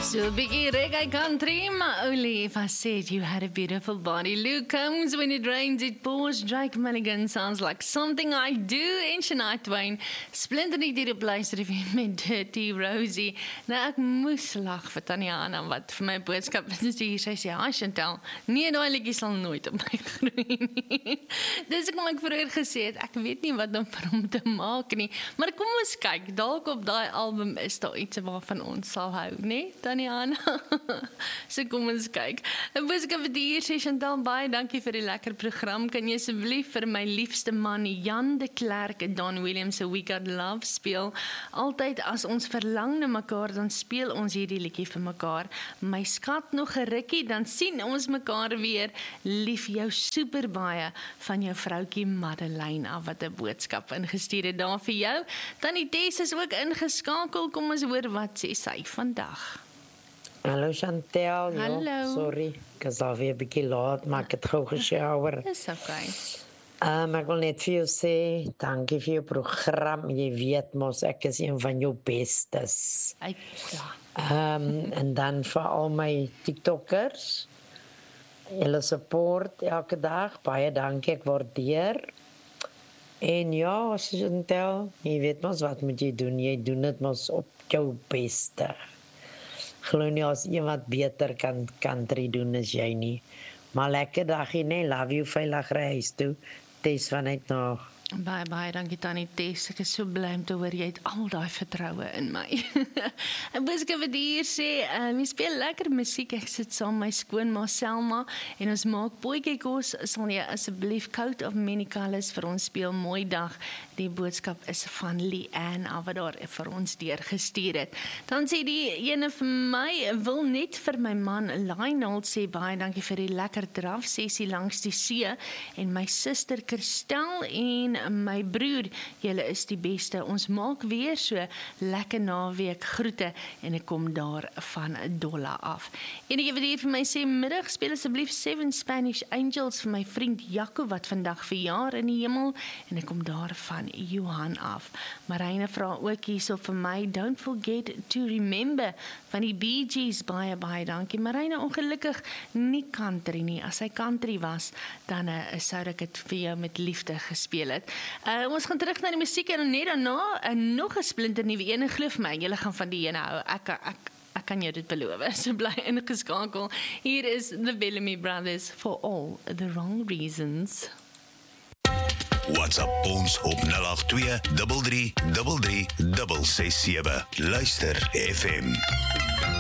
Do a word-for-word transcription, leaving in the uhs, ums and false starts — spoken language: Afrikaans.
So biggie reggae country, only if I said you had a beautiful body. Luke Combs, when it rains, it pours. Drake Mulligan sounds like something I do. En Shania Twain, splinter nie hier op luister met Dirty Rosie. Nou, ek moes lag vir Tanyana, wat vir my boodskap is hier. Sy sê, hi Chantal, nee, die liedjie sal nooit op my groei nie. Dis ek ek vroeër gesê het, ek weet nie wat om vir hom te maak nie. Maar kom ons kyk, dalk op daai album is daar iets waarvan ons sal hou, nee? Tanyana. So kom ons kyk. En boodskap vir die hier sê Chantal, baie dankie vir die lekker program. Kan jy asseblief vir my liefste man Jan de Klerk en Don Williams se We Got Love speel? Altyd as ons verlang na mekaar, dan speel ons hierdie liedjie vir mekaar. My skat nog 'n rukkie, dan sien ons mekaar weer. Lief jou super baie van jou vroutjie Madeleine af, wat 'n boodskap ingestuur het daar vir jou. Tannie Tess is ook ingeskakel. Kom ons hoor wat sê sy vandag. Hallo Chantal, ja, Hallo. sorry, ek is alweer 'n bietjie laat, maar ek het gou geshower. Dis okay. Um, ek wil net vir jou sê, dankie vir jou program, jy weet mos, ek is een van jou bestes. Ek, ja. Um, en dan vir al my TikTokers, julle support elke dag, baie dankie, ek waardeer. En ja, Chantal, jy weet mos wat moet jy doen, jy doen dit mos op jou beste. Glo nie as iemand beter kan country doen as jy nie. Maar lekker dagie, nee, love you, veilig reis toe. Tess vanuit nog. Baie, baie dankie Tannie Tess. Ek is so bly om te hoor jy het al daai vertroue in my. En boodskap wat hier sê, um, jy speel lekker musiek. Ek sit saam my skoonma Selma en ons maak potjiekos. Sal jy asseblief Coat of Many Colours vir ons speel? Mooi dag. Die boodskap is van Leanne af wat daar vir ons deurgestuur het. Dan sê die ene vir my, wil net vir my man Lionel sê baie dankie vir die lekker draf sessie langs die see en my suster Christel en my broer, julle is die beste. Ons maak weer so lekker naweek groete en ek kom daar van Dolla af. Enige wat hier vir my sê, middag speel asseblief Seven Spanish Angels vir my vriend Jaco wat vandag verjaar in die hemel en ek kom daar van Johan af. Marine vra ook hierso vir my, don't forget to remember van die Bee Gees, baie baie dankie. Marine ongelukkig nie country nie. As hy country was, dan uh, sou ek dit vir jou met liefde gespeel het. Uh, ons gaan terug na die musiek en net daarna uh, nog 'n splinter nuwe ene, glo my, julle gaan van die ene hou. Ek ek ek kan jou dit beloof. So bly ingeskakel. Hier is the Bellamy Brothers for all the wrong reasons. WhatsApp ons op nul agt twee drie drie drie drie ses ses sewe. Luister F M.